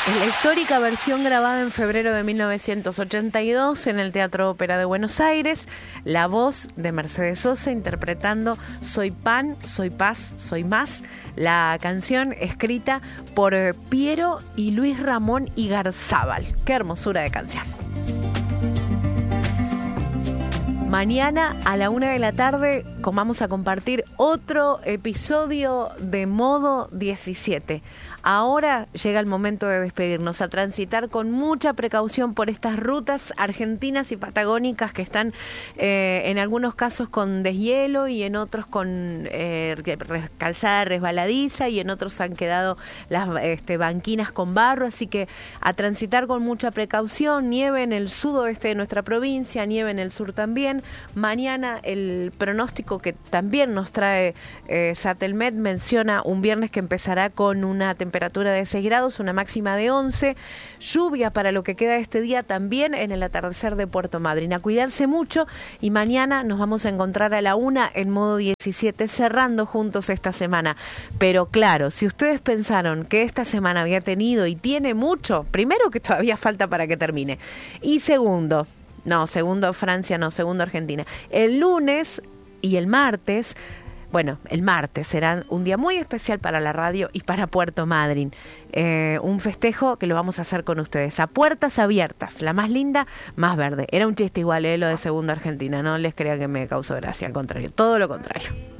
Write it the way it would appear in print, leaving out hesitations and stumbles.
En la histórica versión grabada en febrero de 1982 en el Teatro Ópera de Buenos Aires, la voz de Mercedes Sosa interpretando Soy Pan, Soy Paz, Soy Más, la canción escrita por Piero y Luis Ramón Igarzábal. ¡Qué hermosura de canción! Mañana a la 1 de la tarde vamos a compartir otro episodio de Modo 17. Ahora llega el momento de despedirnos, a transitar con mucha precaución por estas rutas argentinas y patagónicas que están en algunos casos con deshielo y en otros con calzada resbaladiza y en otros han quedado las banquinas con barro, así que a transitar con mucha precaución, nieve en el sudoeste de nuestra provincia, nieve en el sur también. Mañana el pronóstico que también nos trae Satelmet menciona un viernes que empezará con una temperatura de 6 grados, una máxima de 11, lluvia para lo que queda de este día también en el atardecer de Puerto Madryn. A cuidarse mucho y mañana nos vamos a encontrar a la 1 en Modo 17 cerrando juntos esta semana. Pero claro, si ustedes pensaron que esta semana había tenido y tiene mucho, primero que todavía falta para que termine y segundo Francia, segundo Argentina. El lunes y el martes, el martes será un día muy especial para la radio y para Puerto Madryn. Un festejo que lo vamos a hacer con ustedes a puertas abiertas, la más linda, más verde. Era un chiste igual, lo de segundo Argentina, no les crean que me causó gracia, al contrario, todo lo contrario.